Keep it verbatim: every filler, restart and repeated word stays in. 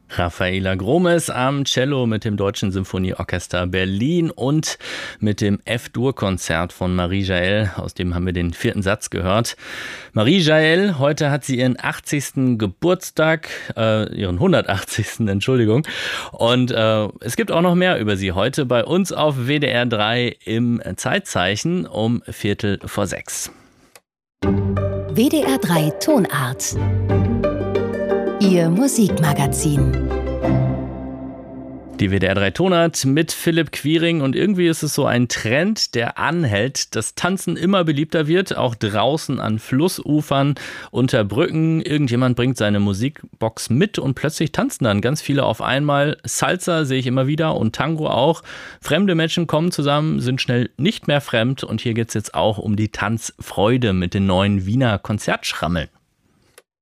Rafaela Gromes am Cello mit dem Deutschen Symphonieorchester Berlin und mit dem F-Dur-Konzert von Marie Jaell. Aus dem haben wir den vierten Satz gehört. Marie Jaell, heute hat sie ihren achtzigsten Geburtstag, äh, ihren hundertachtzigsten Entschuldigung. Und äh, es gibt auch noch mehr über sie heute bei uns auf W D R drei im Zeitzeichen um Viertel vor sechs. W D R drei Tonart. Ihr Musikmagazin. Die W D R drei Tonart mit Philipp Quiring, und irgendwie ist es so ein Trend, der anhält, dass Tanzen immer beliebter wird, auch draußen an Flussufern, unter Brücken. Irgendjemand bringt seine Musikbox mit und plötzlich tanzen dann ganz viele auf einmal. Salsa sehe ich immer wieder und Tango auch. Fremde Menschen kommen zusammen, sind schnell nicht mehr fremd, und hier geht es jetzt auch um die Tanzfreude mit den neuen Wiener Konzertschrammeln.